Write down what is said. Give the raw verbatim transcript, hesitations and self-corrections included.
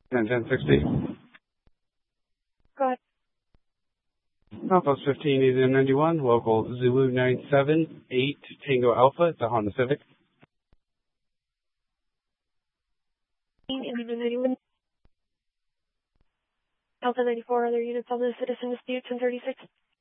ten ten sixty. Go ahead. Outpost fifteen, E Z M ninety-one, local Zulu nine seven eight Tango Alpha. It's a Honda Civic. Alpha ninety-four, other units on the citizen dispute, ten thirty-six.